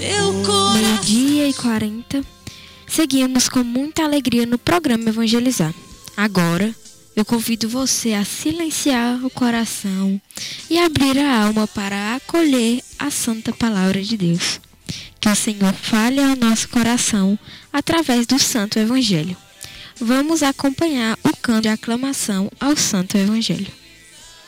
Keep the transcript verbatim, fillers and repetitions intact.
Meio-dia e quarenta. Seguimos com muita alegria no programa Evangelizar. Agora, eu convido você a silenciar o coração e abrir a alma para acolher a santa palavra de Deus. Que o Senhor fale ao nosso coração através do Santo Evangelho. Vamos acompanhar o canto de aclamação ao Santo Evangelho.